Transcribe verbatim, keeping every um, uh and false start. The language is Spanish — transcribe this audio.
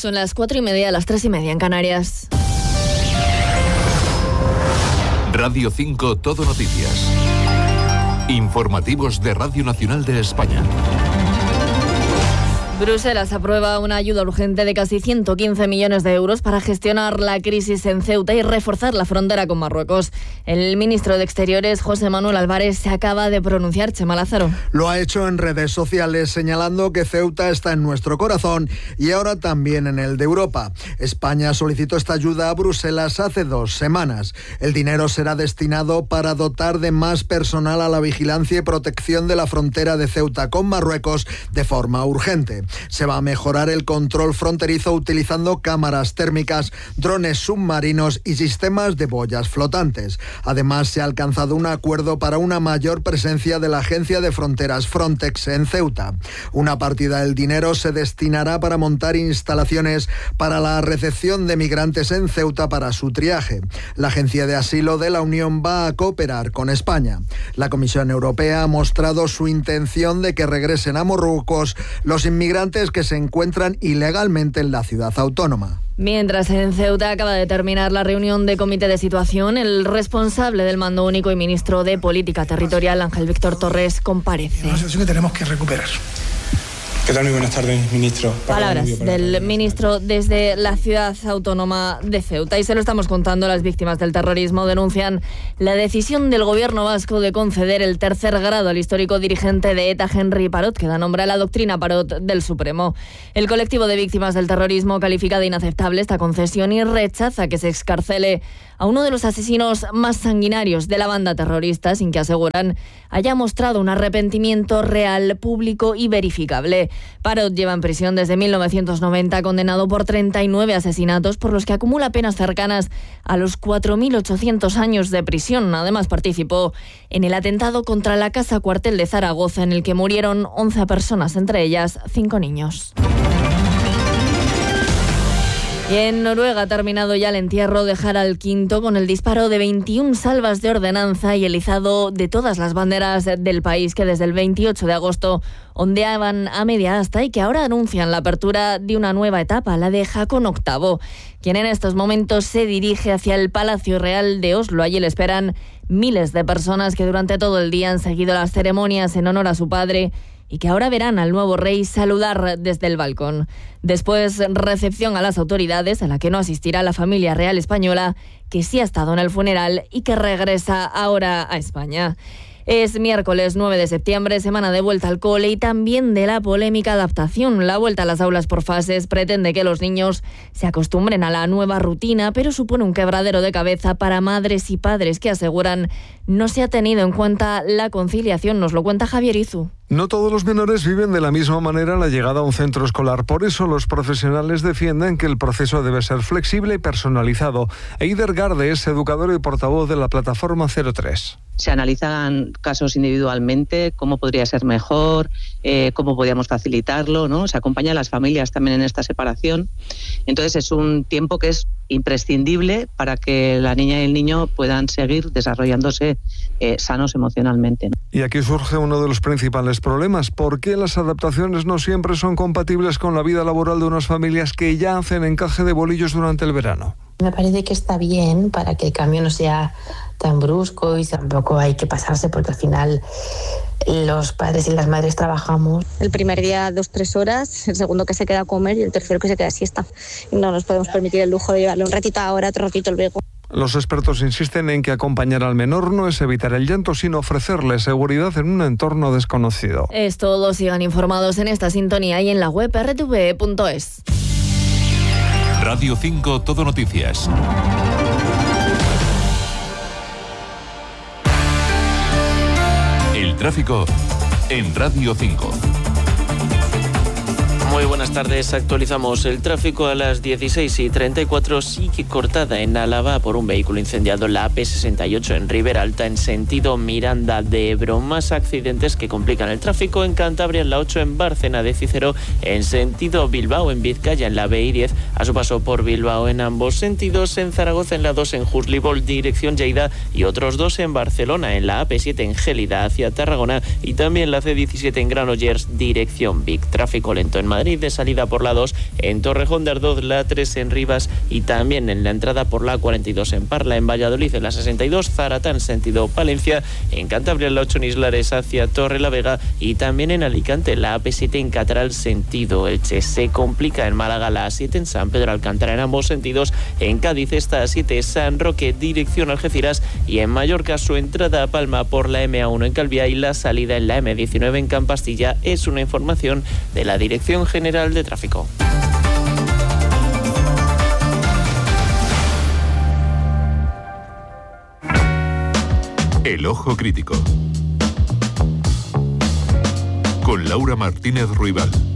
Son las cuatro y media, las tres y media en Canarias. Radio cinco Todo Noticias. Informativos de Radio Nacional de España. Bruselas aprueba una ayuda urgente de casi ciento quince millones de euros para gestionar la crisis en Ceuta y reforzar la frontera con Marruecos. El ministro de Exteriores, José Manuel Álvarez, se acaba de pronunciar. Chema Lázaro. Lo ha hecho en redes sociales, señalando que Ceuta está en nuestro corazón y ahora también en el de Europa. España solicitó esta ayuda a Bruselas hace dos semanas. El dinero será destinado para dotar de más personal a la vigilancia y protección de la frontera de Ceuta con Marruecos de forma urgente. Se va a mejorar el control fronterizo utilizando cámaras térmicas, drones submarinos y sistemas de boyas flotantes. Además, se ha alcanzado un acuerdo para una mayor presencia de la Agencia de Fronteras Frontex en Ceuta. Una partida del dinero se destinará para montar instalaciones para la recepción de migrantes en Ceuta para su triaje. La Agencia de Asilo de la Unión va a cooperar con España. La Comisión Europea ha mostrado su intención de que regresen a Marruecos los inmigrantes que se encuentran ilegalmente en la ciudad autónoma. Mientras en Ceuta acaba de terminar la reunión de comité de situación, el responsable del mando único y ministro de Política Territorial, Ángel Víctor Torres, comparece. Una situación que tenemos que recuperar. ¿Qué tal? Muy buenas tardes, ministro. Palabras del ministro desde la ciudad autónoma de Ceuta. Y se lo estamos contando, las víctimas del terrorismo denuncian la decisión del gobierno vasco de conceder el tercer grado al histórico dirigente de ETA, Henry Parot, que da nombre a la doctrina Parot del Supremo. El colectivo de víctimas del terrorismo califica de inaceptable esta concesión y rechaza que se excarcele a uno de los asesinos más sanguinarios de la banda terrorista, sin que, aseguran, haya mostrado un arrepentimiento real, público y verificable. Parot lleva en prisión desde mil novecientos noventa, condenado por treinta y nueve asesinatos, por los que acumula penas cercanas a los cuatro mil ochocientos años de prisión. Además, participó en el atentado contra la Casa Cuartel de Zaragoza, en el que murieron once personas, entre ellas cinco niños. Y en Noruega ha terminado ya el entierro de Harald quinto con el disparo de veintiuna salvas de ordenanza y el izado de todas las banderas del país que desde el veintiocho de agosto ondeaban a media asta y que ahora anuncian la apertura de una nueva etapa, la de Haakon octavo, quien en estos momentos se dirige hacia el Palacio Real de Oslo. Allí le esperan miles de personas que durante todo el día han seguido las ceremonias en honor a su padre y que ahora verán al nuevo rey saludar desde el balcón. Después, recepción a las autoridades, a la que no asistirá la familia real española, que sí ha estado en el funeral y que regresa ahora a España. Es miércoles nueve de septiembre, semana de vuelta al cole y también de la polémica adaptación. La vuelta a las aulas por fases pretende que los niños se acostumbren a la nueva rutina, pero supone un quebradero de cabeza para madres y padres que aseguran no se ha tenido en cuenta la conciliación. Nos lo cuenta Javier Izu. No todos los menores viven de la misma manera la llegada a un centro escolar. Por eso los profesionales defienden que el proceso debe ser flexible y personalizado. Eider Garde es educador y portavoz de la plataforma cero tres. Se analizan casos individualmente, cómo podría ser mejor, eh, cómo podríamos facilitarlo, ¿no? Se acompaña a las familias también en esta separación. Entonces es un tiempo que es imprescindible para que la niña y el niño puedan seguir desarrollándose eh, sanos emocionalmente, ¿no? Y aquí surge uno de los principales problemas. ¿Por qué las adaptaciones no siempre son compatibles con la vida laboral de unas familias que ya hacen encaje de bolillos durante el verano? Me parece que está bien para que el cambio no sea tan brusco y tampoco hay que pasarse porque al final los padres y las madres trabajamos. El primer día dos, tres horas, el segundo que se queda a comer y el tercero que se queda a siesta. Y no nos podemos permitir el lujo de llevarle un ratito ahora, otro ratito luego. Los expertos insisten en que acompañar al menor no es evitar el llanto, sino ofrecerle seguridad en un entorno desconocido. Es todo, sigan informados en esta sintonía y en la web erre te ve punto es. Radio cinco Todo Noticias. El tráfico en Radio cinco. Muy buenas tardes, actualizamos el tráfico a las dieciséis y treinta y cuatro, sigue cortada en Álava por un vehículo incendiado en la A P sesenta y ocho en Ribera Alta en sentido Miranda de Ebro. Más accidentes que complican el tráfico en Cantabria en la ocho en Bárcena de Cícero en sentido Bilbao en Vizcaya en la B I diez a su paso por Bilbao en ambos sentidos, en Zaragoza en la dos en Juslibol dirección Lleida y otros dos en Barcelona en la A P siete en Gélida hacia Tarragona y también la C diecisiete en Granollers dirección Vic. Tráfico lento en Madrid de salida por la dos en Torrejón de Ardoz, la tres en Rivas y también en la entrada por la cuarenta y dos en Parla, en Valladolid, en la sesenta y dos, Zaratán sentido Palencia, en Cantabria la ocho en Islares hacia Torrelavega y también en Alicante la A P siete en Catral sentido Elche. Se complica en Málaga la A siete en San Pedro Alcántara en ambos sentidos, en Cádiz esta A siete San Roque dirección Algeciras y en Mallorca su entrada a Palma por la M A uno en Calviá y la salida en la M diecinueve en Campastilla. Es una información de la Dirección General de Tráfico. El Ojo Crítico con Laura Martínez Ruibal.